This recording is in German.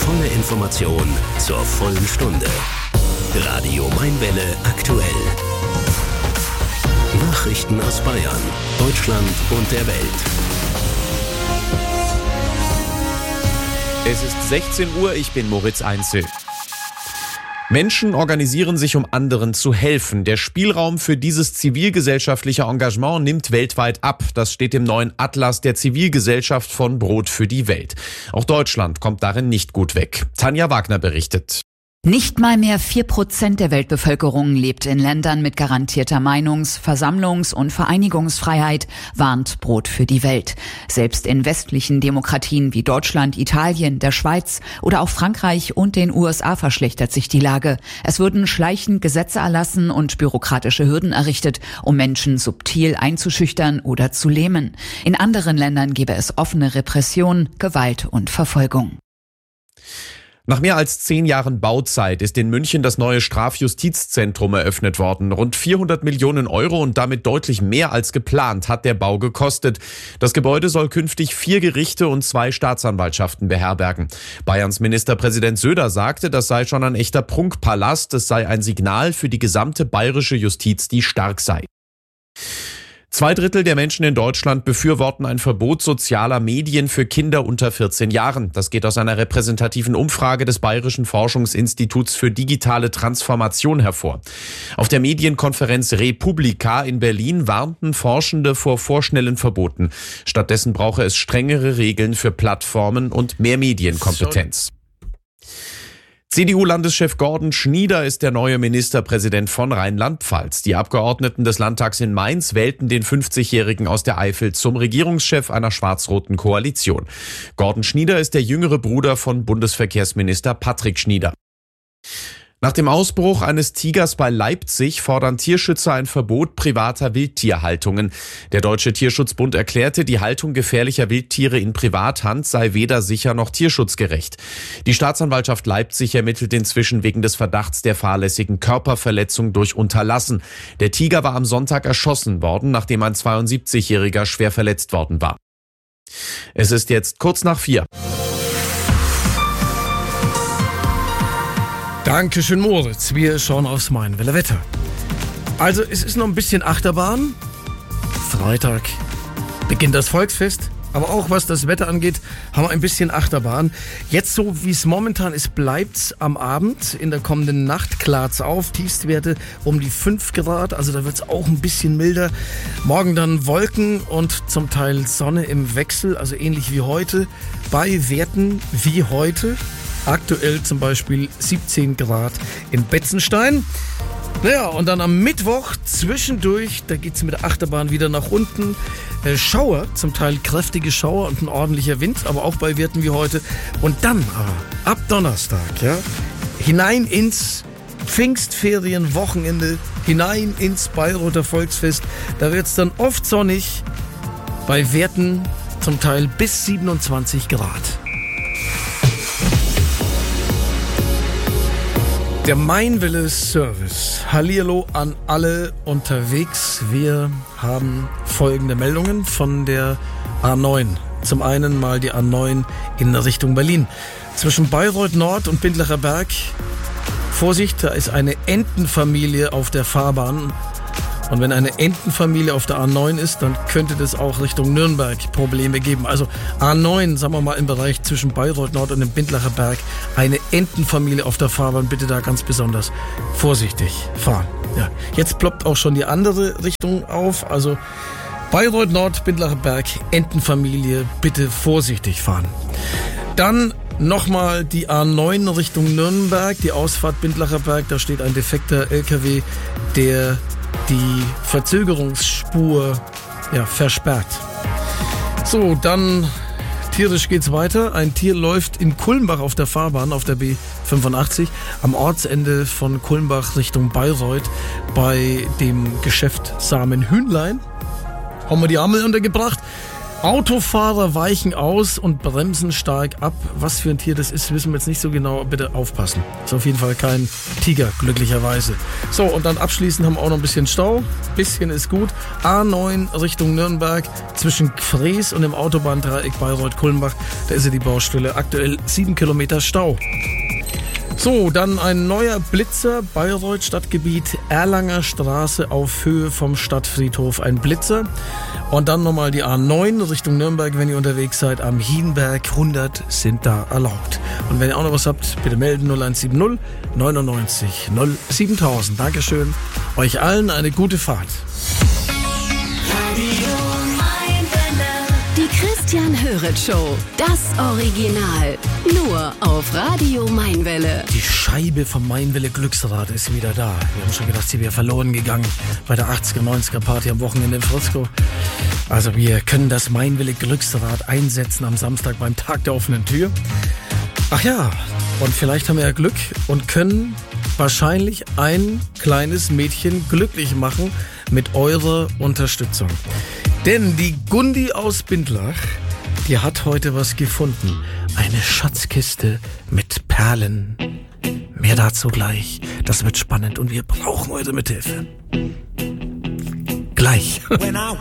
Volle Information zur vollen Stunde. Radio Mainwelle aktuell. Nachrichten aus Bayern, Deutschland und der Welt. Es ist 16 Uhr, ich bin Moritz Einzel. Menschen organisieren sich, um anderen zu helfen. Der Spielraum für dieses zivilgesellschaftliche Engagement nimmt weltweit ab. Das steht im neuen Atlas der Zivilgesellschaft von Brot für die Welt. Auch Deutschland kommt darin nicht gut weg. Tanja Wagner berichtet. Nicht mal mehr 4% der Weltbevölkerung lebt in Ländern mit garantierter Meinungs-, Versammlungs- und Vereinigungsfreiheit, warnt Brot für die Welt. Selbst in westlichen Demokratien wie Deutschland, Italien, der Schweiz oder auch Frankreich und den USA verschlechtert sich die Lage. Es würden schleichend Gesetze erlassen und bürokratische Hürden errichtet, um Menschen subtil einzuschüchtern oder zu lähmen. In anderen Ländern gäbe es offene Repression, Gewalt und Verfolgung. Nach mehr als 10 Jahren Bauzeit ist in München das neue Strafjustizzentrum eröffnet worden. Rund 400 Millionen Euro und damit deutlich mehr als geplant hat der Bau gekostet. Das Gebäude soll künftig 4 Gerichte und 2 Staatsanwaltschaften beherbergen. Bayerns Ministerpräsident Söder sagte, das sei schon ein echter Prunkpalast. Es sei ein Signal für die gesamte bayerische Justiz, die stark sei. 2/3 der Menschen in Deutschland befürworten ein Verbot sozialer Medien für Kinder unter 14 Jahren. Das geht aus einer repräsentativen Umfrage des Bayerischen Forschungsinstituts für digitale Transformation hervor. Auf der Medienkonferenz Republika in Berlin warnten Forschende vor vorschnellen Verboten. Stattdessen brauche es strengere Regeln für Plattformen und mehr Medienkompetenz. CDU-Landeschef Gordon Schnieder ist der neue Ministerpräsident von Rheinland-Pfalz. Die Abgeordneten des Landtags in Mainz wählten den 50-Jährigen aus der Eifel zum Regierungschef einer schwarz-roten Koalition. Gordon Schnieder ist der jüngere Bruder von Bundesverkehrsminister Patrick Schnieder. Nach dem Ausbruch eines Tigers bei Leipzig fordern Tierschützer ein Verbot privater Wildtierhaltungen. Der Deutsche Tierschutzbund erklärte, die Haltung gefährlicher Wildtiere in Privathand sei weder sicher noch tierschutzgerecht. Die Staatsanwaltschaft Leipzig ermittelt inzwischen wegen des Verdachts der fahrlässigen Körperverletzung durch Unterlassen. Der Tiger war am Sonntag erschossen worden, nachdem ein 72-Jähriger schwer verletzt worden war. Es ist jetzt kurz nach 4. Dankeschön, Moritz. Wir schauen aufs Mainwelle Wetter. Also, es ist noch ein bisschen Achterbahn. Freitag beginnt das Volksfest. Aber auch was das Wetter angeht, haben wir ein bisschen Achterbahn. Jetzt so, wie es momentan ist, bleibt's am Abend. In der kommenden Nacht klart's auf. Tiefstwerte um die 5 Grad. Also da wird's auch ein bisschen milder. Morgen dann Wolken und zum Teil Sonne im Wechsel. Also ähnlich wie heute. Bei Werten wie heute. Aktuell zum Beispiel 17 Grad in Betzenstein. Naja, und dann am Mittwoch zwischendurch, da geht's mit der Achterbahn wieder nach unten. Schauer, zum Teil kräftige Schauer und ein ordentlicher Wind, aber auch bei Werten wie heute. Und dann ab Donnerstag, ja, hinein ins Pfingstferienwochenende, hinein ins Bayreuther Volksfest. Da wird's dann oft sonnig, bei Werten zum Teil bis 27 Grad. Der Mainwelle Service. Hallihallo an alle unterwegs. Wir haben folgende Meldungen von der A9. Zum einen mal die A9 in Richtung Berlin. Zwischen Bayreuth Nord und Bindlacher Berg. Vorsicht, da ist eine Entenfamilie auf der Fahrbahn. Und wenn eine Entenfamilie auf der A9 ist, dann könnte das auch Richtung Nürnberg Probleme geben. Also A9, sagen wir mal im Bereich zwischen Bayreuth Nord und dem Bindlacher Berg, eine Entenfamilie auf der Fahrbahn, bitte da ganz besonders vorsichtig fahren. Ja, jetzt ploppt auch schon die andere Richtung auf, also Bayreuth Nord, Bindlacher Berg, Entenfamilie, bitte vorsichtig fahren. Dann nochmal die A9 Richtung Nürnberg, die Ausfahrt Bindlacher Berg, da steht ein defekter LKW, der die Verzögerungsspur versperrt. So, dann tierisch geht's weiter. Ein Tier läuft in Kulmbach auf der Fahrbahn, auf der B85, am Ortsende von Kulmbach Richtung Bayreuth bei dem Geschäft Samen Hühnlein. Haben wir die Arme untergebracht. Autofahrer weichen aus und bremsen stark ab. Was für ein Tier das ist, wissen wir jetzt nicht so genau. Bitte aufpassen. Ist auf jeden Fall kein Tiger, glücklicherweise. So, und dann abschließend haben wir auch noch ein bisschen Stau. Bisschen ist gut. A9 Richtung Nürnberg zwischen Gfrees und dem Autobahndreieck Bayreuth-Kulmbach. Da ist ja die Baustelle. Aktuell 7 Kilometer Stau. So, dann ein neuer Blitzer, Bayreuth Stadtgebiet, Erlanger Straße auf Höhe vom Stadtfriedhof, ein Blitzer. Und dann nochmal die A9 Richtung Nürnberg, wenn ihr unterwegs seid, am Hienberg, 100 sind da erlaubt. Und wenn ihr auch noch was habt, bitte melden 0170 99 07000. Dankeschön, euch allen eine gute Fahrt. Die Christian Höret Show, das Original, nur auf Radio Mainwelle. Die Scheibe vom Mainwelle Glücksrad ist wieder da. Wir haben schon gedacht, sie wäre verloren gegangen bei der 80er, 90er Party am Wochenende in Frisco. Also wir können das Mainwelle Glücksrad einsetzen am Samstag beim Tag der offenen Tür. Ach ja, und vielleicht haben wir ja Glück und können wahrscheinlich ein kleines Mädchen glücklich machen mit eurer Unterstützung. Denn die Gundi aus Bindlach, die hat heute was gefunden. Eine Schatzkiste mit Perlen. Mehr dazu gleich. Das wird spannend und wir brauchen eure Mithilfe. Gleich.